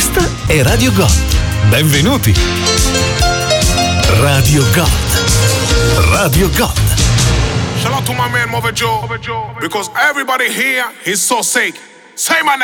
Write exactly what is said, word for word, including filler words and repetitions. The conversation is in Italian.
Questa è Radio Gold. Benvenuti. Radio Gold. Radio Gold. Shout out to my man Mother Joe, because everybody here is so sick. Say my name.